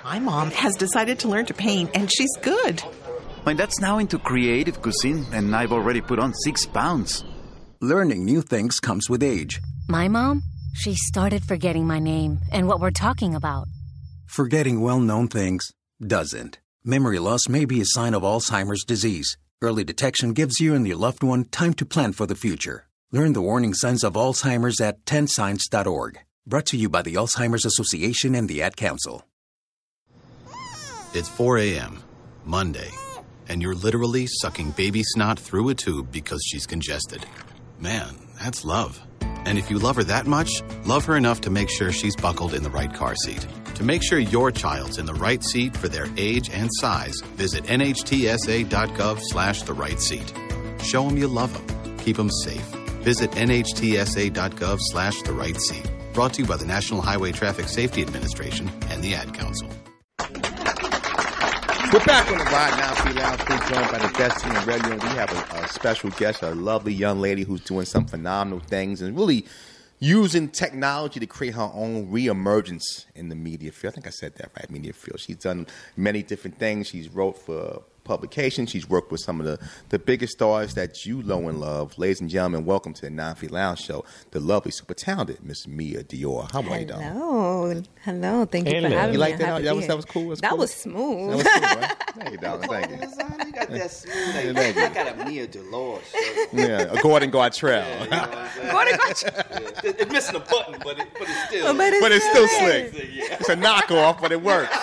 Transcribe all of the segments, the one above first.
My mom has decided to learn to paint, and she's good. My dad's now into creative cuisine, and I've already put on 6 pounds. Learning new things comes with age. My mom, she started forgetting my name and what we're talking about. Forgetting well-known things doesn't. Memory loss may be a sign of Alzheimer's disease. Early detection gives you and your loved one time to plan for the future. Learn the warning signs of Alzheimer's at 10signs.org. Brought to you by the Alzheimer's Association and the Ad Council. It's 4 a.m., Monday, and you're literally sucking baby snot through a tube because she's congested. Man, that's love. And if you love her that much, love her enough to make sure she's buckled in the right car seat. To make sure your child's in the right seat for their age and size, visit nhtsa.gov/the right seat. Show them you love them. Keep them safe. Visit nhtsa.gov/the right seat. Brought to you by the National Highway Traffic Safety Administration and the Ad Council. We're back on the Ride Now Free Lounge. We're joined by the best team in radio. We have a special guest, a lovely young lady who's doing some phenomenal things and really using technology to create her own reemergence in the media field. I think I said that right, media field. She's done many different things. She's wrote for publications. She's worked with some of the biggest stars that you know and love. Ladies and gentlemen, welcome to the 9 Lounge Show, the lovely, super talented Miss Mia Dior. How are you doing? Hello. Thank you for having me. You like that? That was cool? That was smooth. That was cool, right? Thank you, darling. Thank you. You got that smooth. I got a Mia Dolores shirt. Yeah, a Gordon Gartrell. Gordon Gartrell. It's missing a button, but it's still. But it's still slick. It's a knockoff, but it works.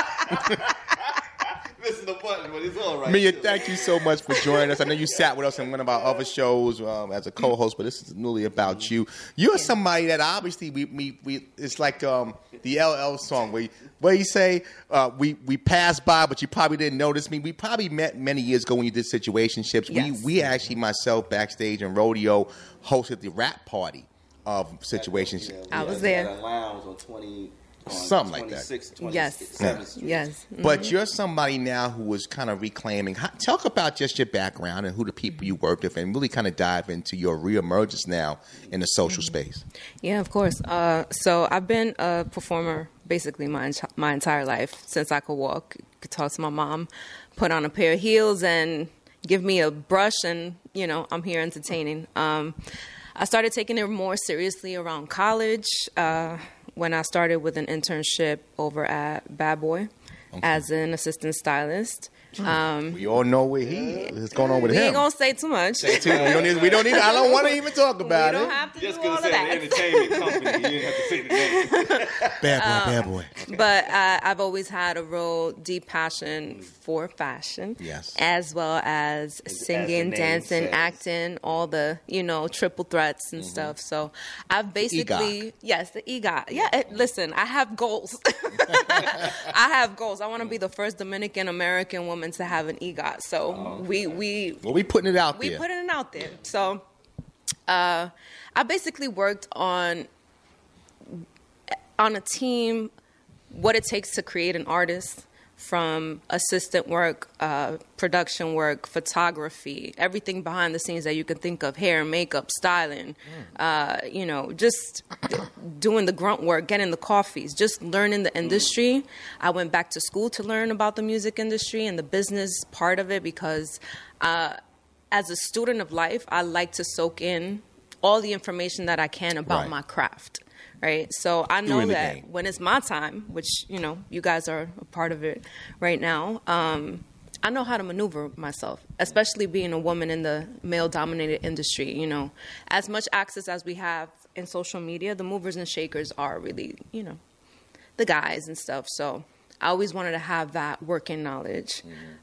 Missing the button, but it's all right. Mia, thank you so much for joining us. I know you sat with us in one of our other shows as a co-host, but this is really about you. You're somebody that obviously we it's like the LL song where you say we passed by, but you probably didn't notice me. We probably met many years ago when you did Situationships. Yes. We actually, myself, backstage in Rodeo, hosted the rap party of Situations. I was there. At a lounge on 20. Something like that. 27th Street. Mm-hmm. But you're somebody now who is kind of reclaiming. Talk about just your background and who the people you worked with, and really kind of dive into your reemergence now in the social space. Yeah, of course. So I've been a performer basically my entire life since I could walk. Could talk to my mom, put on a pair of heels, and give me a brush, and I'm here entertaining. I started taking it more seriously around college. When I started with an internship over at Bad Boy as an assistant stylist. We all know what's going on with him. We ain't going to say too much. We don't need. I don't want to even talk about it. We don't have to Just do all of say that. the entertainment company. You didn't have to say the name. Bad boy. But I've always had a real deep passion for fashion. Yes. As well as singing, dancing, acting, all the, triple threats and stuff. So I've basically... Yes, the EGOT. Yeah, listen, I have goals. I want to be the first Dominican-American woman to have an EGOT. So we putting it out there. We putting it out there. So I basically worked on a team, what it takes to create an artist, from assistant work, production work, photography, everything behind the scenes that you can think of, hair, makeup, styling, just doing the grunt work, getting the coffees, just learning the industry. I went back to school to learn about the music industry and the business part of it because as a student of life, I like to soak in all the information that I can about my craft. Right. So I know that when it's my time, which, you guys are a part of it right now, I know how to maneuver myself, especially being a woman in the male-dominated industry. As much access as we have in social media, the movers and shakers are really, the guys and stuff. So I always wanted to have that working knowledge.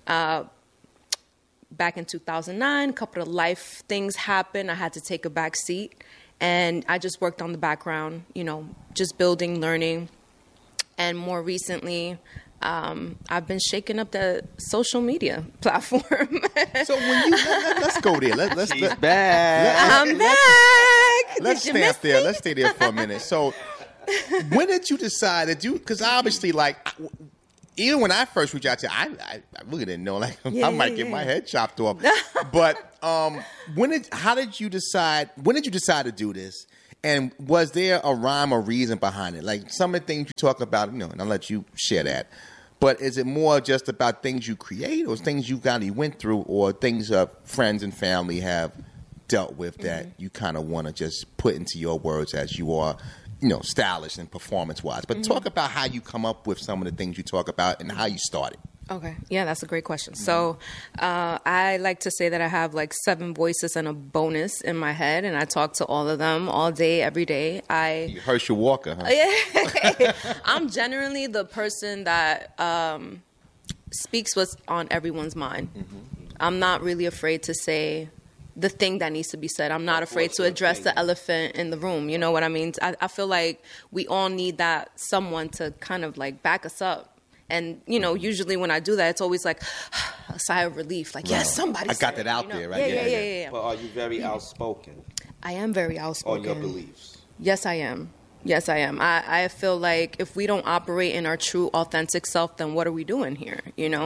Back in 2009, a couple of life things happened. I had to take a back seat. And I just worked on the background, just building, learning. And more recently, I've been shaking up the social media platform. So when let's go there. Let's back. I'm back. Let's stay there. Let's stay there for a minute. So when did you decide to do? Because obviously, even when I first reached out to you, I really didn't know. I might get my head chopped off. But how did you decide? When did you decide to do this? And was there a rhyme or reason behind it? Like some of the things you talk about, and I'll let you share that. But is it more just about things you create, or things you went through, or things friends and family have dealt with that you kind of want to just put into your words as you are, stylish and performance-wise? But talk about how you come up with some of the things you talk about and how you started. Okay. Yeah, that's a great question. So I like to say that I have like 7 voices and a bonus in my head, and I talk to all of them all day, every day. Herschel Walker, huh? Yeah. I'm generally the person that speaks what's on everyone's mind. I'm not really afraid to say the thing that needs to be said. I'm not afraid to address the elephant in the room. You know what I mean? I feel like we all need that someone to kind of like back us up. And, usually when I do that, it's always like a sigh of relief. Like, yes, somebody I got that out there, right? Yeah. Well, are you very outspoken? I am very outspoken. On your beliefs? Yes, I am. I feel like if we don't operate in our true, authentic self, then what are we doing here,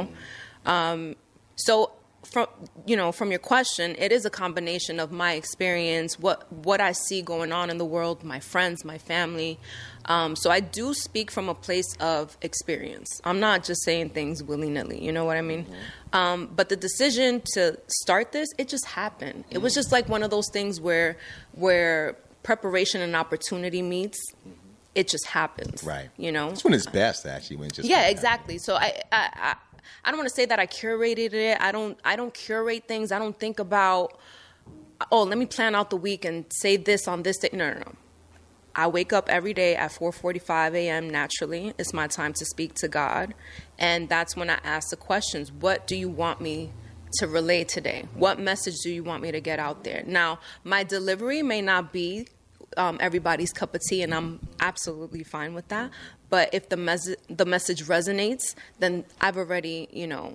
So from your question, it is a combination of my experience, what I see going on in the world, my friends, my family. So I do speak from a place of experience. I'm not just saying things willy-nilly, you know what I mean? But the decision to start this, it just happened. It was just like one of those things where preparation and opportunity meets. It just happens, right? That's when it's best, actually. When it just exactly. So I don't want to say that I curated it. I don't curate things. I don't think about, let me plan out the week and say this on this day. No. I wake up every day at 4:45 a.m. naturally. It's my time to speak to God. And that's when I ask the questions. What do you want me to relay today? What message do you want me to get out there? Now, my delivery may not be everybody's cup of tea, and I'm absolutely fine with that. But if the message resonates, then I've already,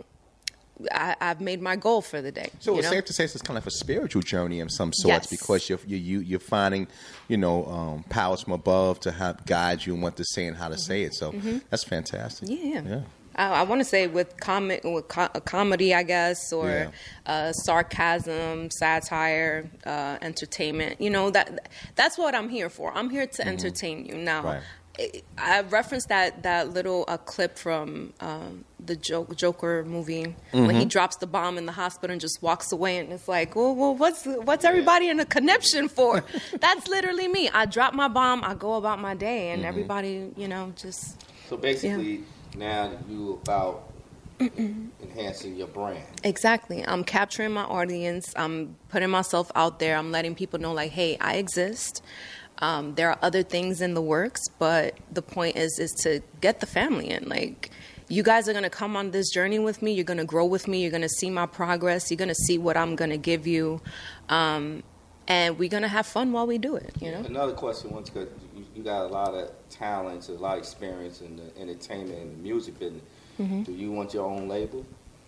I've made my goal for the day. So it's safe to say it's kind of a spiritual journey in some sorts, because you're finding, powers from above to help guide you in what to say and how to say it. So that's fantastic. Yeah. I want to say with comedy, I guess, or sarcasm, satire, entertainment. That's what I'm here for. I'm here to entertain you. Now, I referenced that little clip from the Joker movie when he drops the bomb in the hospital and just walks away, and it's like, well, what's everybody in a conniption for? That's literally me. I drop my bomb, I go about my day, and everybody, just. So basically. Now you about enhancing your brand. Exactly. I'm capturing my audience. I'm putting myself out there. I'm letting people know, like, hey, I exist. There are other things in the works, but the point is to get the family in. Like, you guys are going to come on this journey with me. You're going to grow with me. You're going to see my progress. You're going to see what I'm going to give you. And we're going to have fun while we do it, Another question, once good. You got a lot of talents, a lot of experience in the entertainment and the music business. Do you want your own label?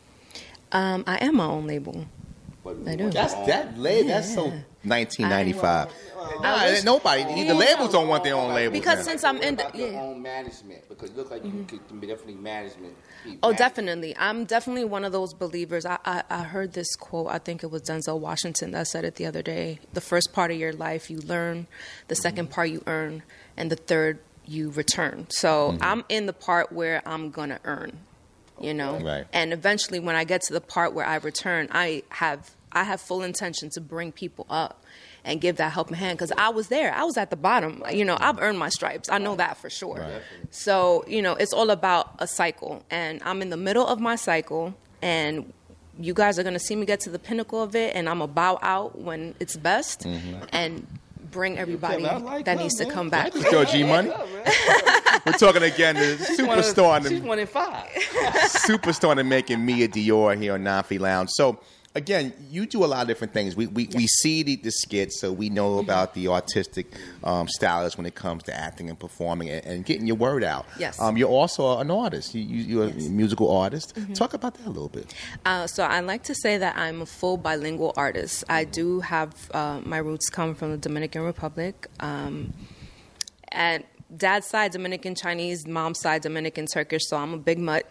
I am my own label. I do. That's so 1995. Nobody. The labels don't want their own labels. Because since I'm in your own management, because it looks like you could be definitely management. Definitely. I'm definitely one of those believers. I heard this quote. I think it was Denzel Washington that said it the other day. The first part of your life you learn, the second part you earn, and the third you return. So I'm in the part where I'm gonna earn. Right. And eventually, when I get to the part where I return, I have full intention to bring people up and give that helping hand, because I was there. I was at the bottom. I've earned my stripes. I know that for sure. Right. So, it's all about a cycle. And I'm in the middle of my cycle, and you guys are going to see me get to the pinnacle of it, and I'm going to bow out when it's best and bring everybody that needs to come back. Let's go, G Money. We're talking again to superstar. She's 1 in 5. Superstar in making Mia Dior here on Nafi Lounge. So, again, you do a lot of different things. We see the skits, so we know about the artistic stylist when it comes to acting and performing and getting your word out. Yes. You're also an artist. You're a musical artist. Talk about that a little bit. So I like to say that I'm a full bilingual artist. I do have my roots come from the Dominican Republic. And dad's side Dominican Chinese, mom's side Dominican Turkish, so I'm a big mutt.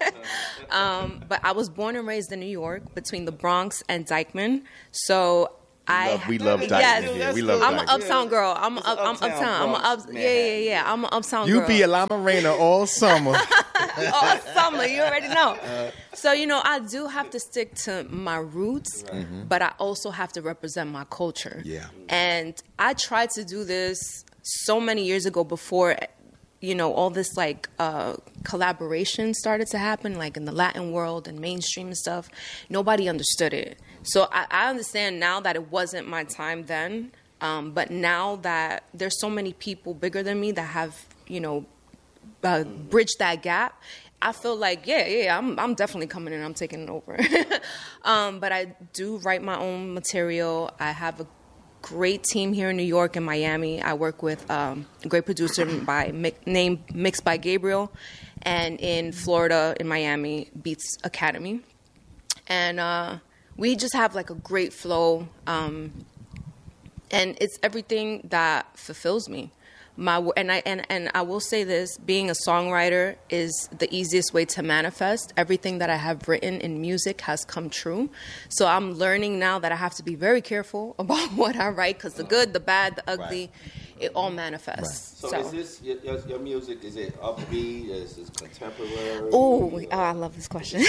But I was born and raised in New York, between the Bronx and Dyckman. So We love Dyke. Yes, Yeah, we love I'm Dyke. an uptown girl. I'm uptown. I'm an up. Yeah. I'm an uptown girl. You be a Lama Reina all summer. All summer, you already know. So, I do have to stick to my roots, but I also have to represent my culture. Yeah. And I tried to do this so many years ago before, all this collaboration started to happen, like in the Latin world and mainstream and stuff. Nobody understood it. So I understand now that it wasn't my time then. But now that there's so many people bigger than me that have, bridged that gap, I feel like, I'm definitely coming in. I'm taking it over. But I do write my own material. I have a great team here in New York and Miami. I work with a great producer named Mixed by Gabriel. And in Florida, in Miami, Beats Academy. And we just have like a great flow. And it's everything that fulfills me. And I will say this, being a songwriter is the easiest way to manifest. Everything that I have written in music has come true. So I'm learning now that I have to be very careful about what I write, because the good, the bad, the ugly, it all manifests. Right. So is this your music, is it upbeat, is it contemporary? Oh, I love this question.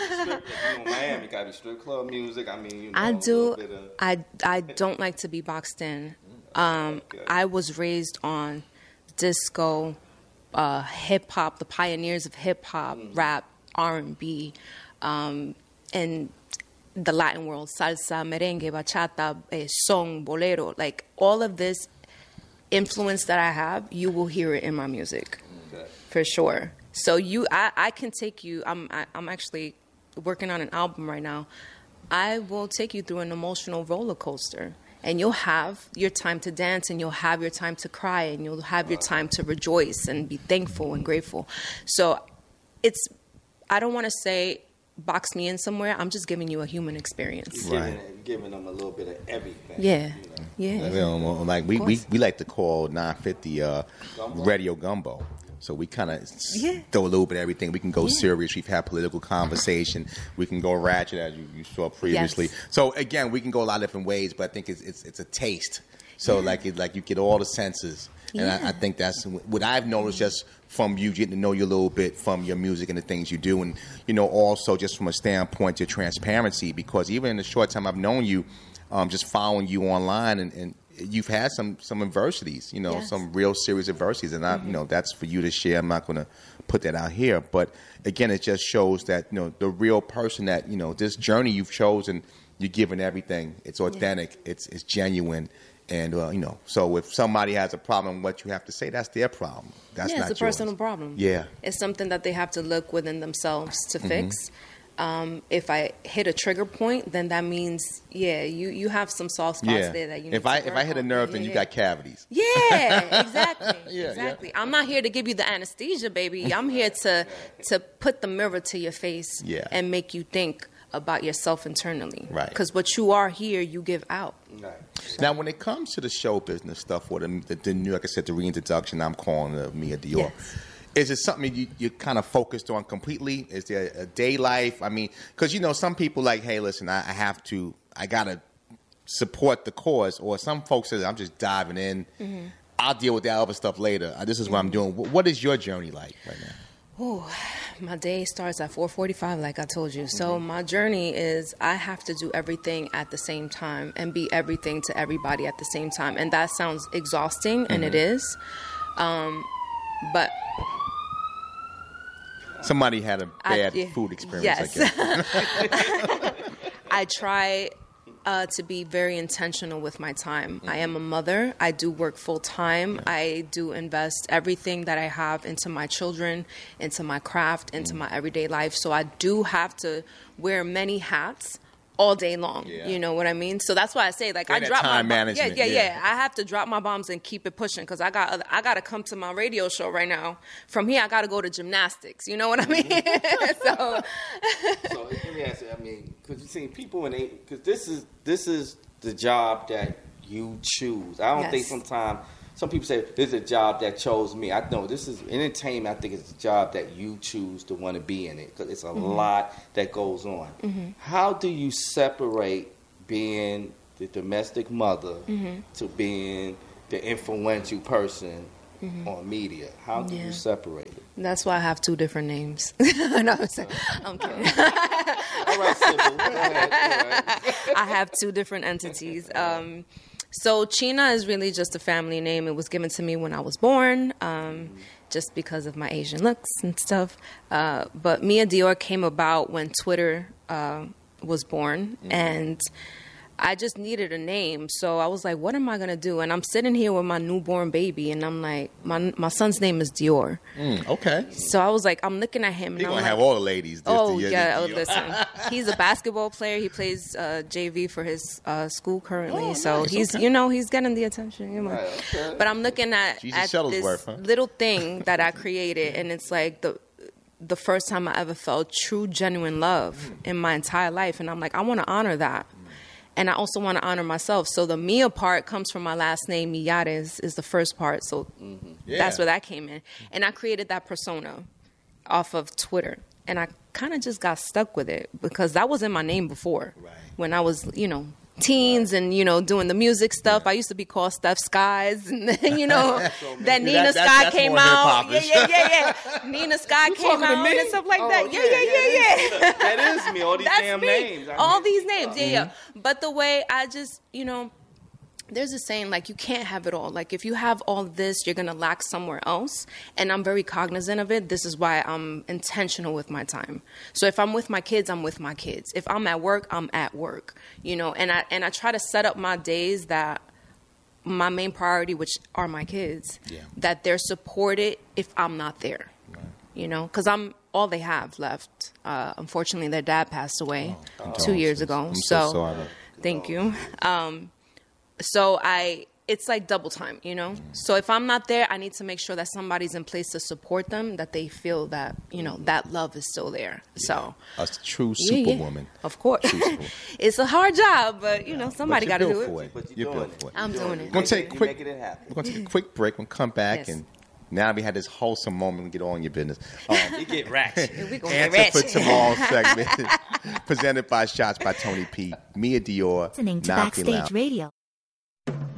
Miami got the strip club music. I mean, I do. I don't like to be boxed in. I was raised on disco, hip hop, the pioneers of hip hop, rap, R&B, and the Latin world, salsa, merengue, bachata, son, bolero. Like all of this influence that I have, you will hear it in my music, for sure. So I can take you. I'm actually working on an album right now. I will take you through an emotional roller coaster. And you'll have your time to dance, and you'll have your time to cry, and you'll have your time to rejoice and be thankful and grateful. So I don't want to say box me in somewhere. I'm just giving you a human experience. Giving them a little bit of everything. Yeah. Yeah. Like we like to call 950 Radio Gumbo. So we kind of throw a little bit of everything. We can go serious. We've had political conversation. We can go ratchet, as you saw previously. Yes. So again, we can go a lot of different ways, but I think it's a taste. So like you get all the senses, and I think that's what I've noticed just from you getting to know you a little bit from your music and the things you do, and also just from a standpoint of transparency, because even in the short time I've known you, just following you online and you've had some adversities, some real serious adversities, and that's for you to share. I'm not going to put that out here, but again, it just shows that the real person that this journey you've chosen, you're giving everything. It's authentic, it's genuine, and so if somebody has a problem with what you have to say, that's their problem. That's not yours. It's a personal problem. Yeah, it's something that they have to look within themselves to fix. If I hit a trigger point, then that means, you have some soft spots there that you need If I hit a nerve, then you got cavities. Yeah, exactly. Exactly. I'm not here to give you the anesthesia, baby. I'm here to put the mirror to your face and make you think about yourself internally. Right. Because what you are here, you give out. Right. So. Now, when it comes to the show business stuff, or the new, like I said, the reintroduction, I'm calling of Mia Dior. Yes. Is it something you kind of focused on completely? Is there a day life? I mean, because, some people like, hey, listen, I got to support the cause. Or some folks say, I'm just diving in. Mm-hmm. I'll deal with that other stuff later. This is what I'm doing. What is your journey like right now? Oh, my day starts at 4:45, like I told you. So my journey is I have to do everything at the same time and be everything to everybody at the same time. And that sounds exhausting, and it is. But... Somebody had a bad food experience. Yes. I guess. I try to be very intentional with my time. I am a mother. I do work full time. I do invest everything that I have into my children, into my craft, into my everyday life. So I do have to wear many hats all day long. Yeah. You know what I mean? So that's why I say, like, I drop my management. Yeah. I have to drop my bombs and keep it pushing, because I got to come to my radio show right now. From here, I got to go to gymnastics. You know what I mean? So let me ask you. I mean, because you see people because this is the job that you choose. I don't think sometimes. Some people say, this is a job that chose me. I know this is entertainment. I think it's a job that you choose to want to be in it, because it's a lot that goes on. Mm-hmm. How do you separate being the domestic mother to being the influential person on media? How do you separate it? That's why I have two different names. No, I'm kidding. All right, Sybil, go ahead. I have two different entities. So Chena is really just a family name. It was given to me when I was born, just because of my Asian looks and stuff. But Mia Dior came about when Twitter was born, and I just needed a name. So I was like, what am I going to do? And I'm sitting here with my newborn baby, and I'm like, my son's name is Dior. Okay. So I was like, I'm looking at him. He's and going to I'm have like, all the ladies. Listen. He's a basketball player. He plays JV for his school currently. He's getting the attention. Right, okay. But I'm looking at this little thing that I created, and it's like the first time I ever felt true, genuine love in my entire life. And I'm like, I want to honor that. And I also want to honor myself. So the Mia part comes from my last name. Millares is the first part. So that's where that came in. And I created that persona off of Twitter. And I kind of just got stuck with it because that wasn't my name before. Right. When I was, teens and, doing the music stuff. I used to be called Steph Skies. And then, then Nina Sky came out. Yeah. Nina Sky came out and stuff like that. Yeah. That is me. All these damn names. All these names. Yeah. But the way I just, there's a saying, like, you can't have it all. Like, if you have all this, you're going to lack somewhere else. And I'm very cognizant of it. This is why I'm intentional with my time. So if I'm with my kids, I'm with my kids. If I'm at work, I'm at work. And I try to set up my days that my main priority, which are my kids, that they're supported if I'm not there. Right. Because I'm all they have left. Unfortunately, their dad passed away 2 years ago. I'm so sorry. Thank you. So it's like double time, So if I'm not there, I need to make sure that somebody's in place to support them, that they feel that, that love is still there. So a true superwoman. Of course. It's a hard job, but, somebody got to do it. But you're built for it. I'm doing it. We're going to take making it happen. We're going to take a quick break. We'll come back and now we had this wholesome moment. Get on your business. You get ratchet. Answer for tomorrow's segment presented by Shots by Tony P. Mia Dior. Listening to Backstage Radio.